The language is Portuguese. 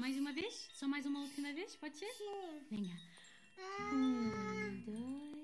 mais uma vez? Só mais uma última vez? Pode ser? Sim. Venha. Ah. 1, 2...